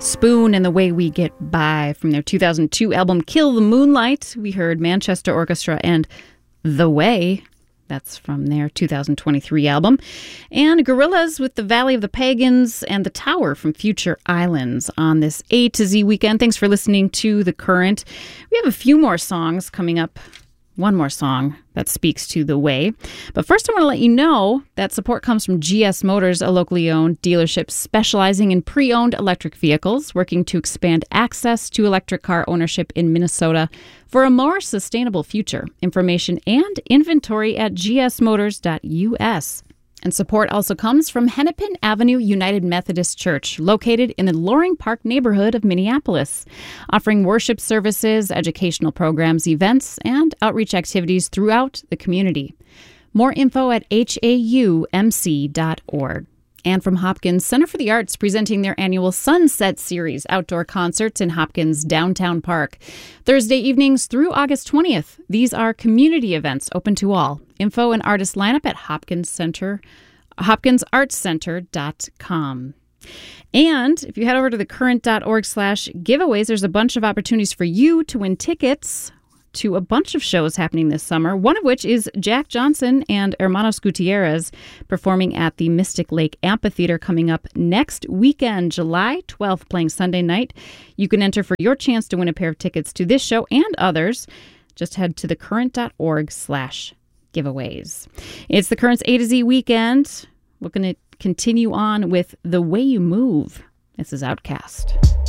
Spoon and the Way We Get By from their 2002 album Kill the Moonlight. We heard Manchester Orchestra and The Way. That's from their 2023 album. And Gorillaz with The Valley of the Pagans and The Tower from Future Islands on this A to Z weekend. Thanks for listening to The Current. We have a few more songs coming up. One more song that speaks to The Way. But first, I want to let you know that support comes from GS Motors, a locally owned dealership specializing in pre-owned electric vehicles, working to expand access to electric car ownership in Minnesota for a more sustainable future. Information and inventory at gsmotors.us. And support also comes from Hennepin Avenue United Methodist Church, located in the Loring Park neighborhood of Minneapolis, offering worship services, educational programs, events, and outreach activities throughout the community. More info at haumc.org. And from Hopkins Center for the Arts, presenting their annual Sunset Series outdoor concerts in Hopkins Downtown Park. Thursday evenings through August 20th. These are community events open to all. Info and artist lineup at hopkinsartscenter.com. And if you head over to thecurrent.org/giveaways, there's a bunch of opportunities for you to win tickets to a bunch of shows happening this summer, one of which is Jack Johnson and Hermanos Gutierrez performing at the Mystic Lake Amphitheater coming up next weekend, July 12th, playing Sunday night. You can enter for your chance to win a pair of tickets to this show and others. Just head to thecurrent.org/giveaways. It's The Current's A to Z weekend. We're going to continue on with The Way You Move. This is Outcast.